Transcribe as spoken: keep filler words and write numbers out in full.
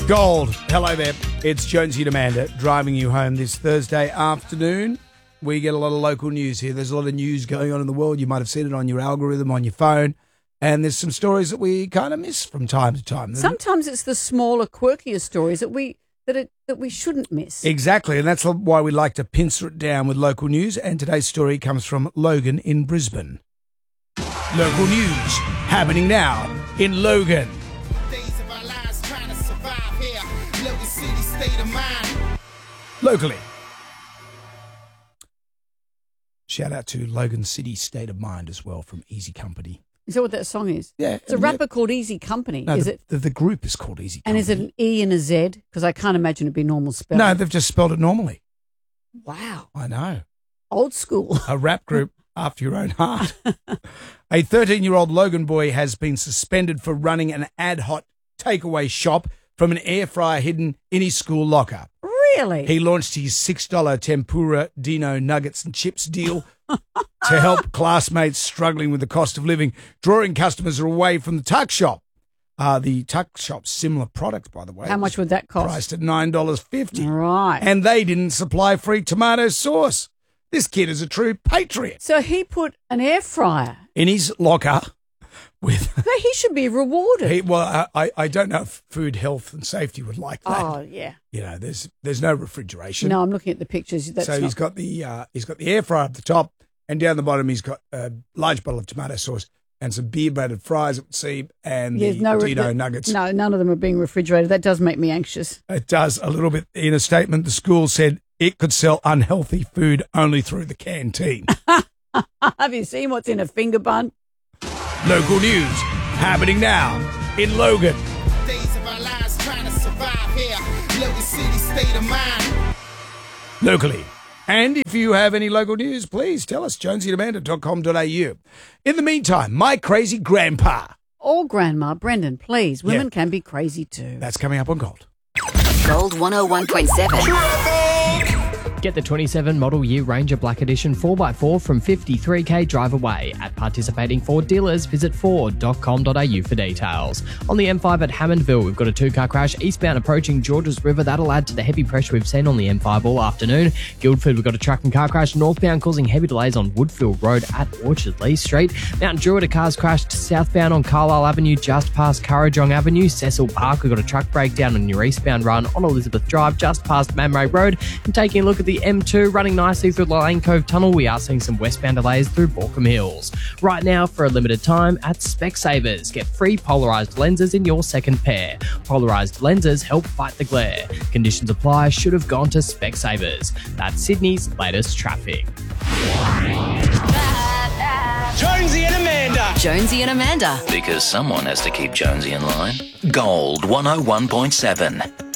Gold. Hello there. It's Jonesy and Amanda driving you home this Thursday afternoon. We get a lot of local news here. There's a lot of news going on in the world. You might have seen it on your algorithm, on your phone. And there's some stories that we kind of miss from time to time. Sometimes it's the smaller, quirkier stories that we that it, that we shouldn't miss. Exactly. And that's why we like to pincer it down with local news. And today's story comes from Logan in Brisbane. Local news happening now in Logan. Locally. Shout out to Logan City State of Mind as well from Easy Company. Is that what that song is? Yeah. It's a rapper yeah. called Easy Company. No, is the, it? The, the group is called Easy Company. And is it an E and a Z? Because I can't imagine it'd be normal spelling. No, they've just spelled it normally. Wow. I know. Old school. A rap group after your own heart. A thirteen-year-old Logan boy has been suspended for running an ad hoc takeaway shop from an air fryer hidden in his school locker. Really? He launched his six dollar tempura Dino nuggets and chips deal to help classmates struggling with the cost of living, drawing customers away from the tuck shop. Uh, the tuck shop's similar product, by the way. How much would that cost? Priced at nine dollars fifty. Right. And they didn't supply free tomato sauce. This kid is a true patriot. So he put an air fryer in his locker. With but he should be rewarded. He, well, I, I don't know if food, health and safety would like that. Oh, yeah. You know, there's there's no refrigeration. No, I'm looking at the pictures. That's so not... he's got the uh, he's got the air fryer at the top, and down the bottom he's got a large bottle of tomato sauce and some beer-battered fries, it would seem, and yeah, the no, Dino the, nuggets. No, none of them are being refrigerated. That does make me anxious. It does a little bit. In a statement, the school said it could sell unhealthy food only through the canteen. Have you seen what's in a finger bun? Local news happening now in Logan. Days of our lives trying to survive here. Logan City State of Mind. Locally. And if you have any local news, please tell us, jonesy and amanda dot com dot a u. In the meantime, my crazy grandpa. Or grandma, Brendan, please. Women Yeah. can be crazy too. That's coming up on Gold. Gold one oh one point seven. Get the twenty-seven model year Ranger Black Edition four by four from fifty-three k drive away. At participating Ford dealers, visit ford dot com dot a u for details. On the M five at Hammondville, we've got a two-car crash eastbound approaching Georges River. That'll add to the heavy pressure we've seen on the M five all afternoon. Guildford, we've got a truck and car crash northbound causing heavy delays on Woodfield Road at Orchard Lee Street. Mount Druitt, a car's crashed southbound on Carlisle Avenue just past Currajong Avenue. Cecil Park, we've got a truck breakdown on your eastbound run on Elizabeth Drive just past Mamray Road. And taking a look at the M two running nicely through the Lane Cove Tunnel, we are seeing some westbound delays through Borkham Hills. Right now, for a limited time at Specsavers, get free polarised lenses in your second pair. Polarised lenses help fight the glare. Conditions apply. Should have gone to Specsavers. That's Sydney's latest traffic. Jonesy and Amanda. Jonesy and Amanda. Because someone has to keep Jonesy in line. Gold one oh one point seven.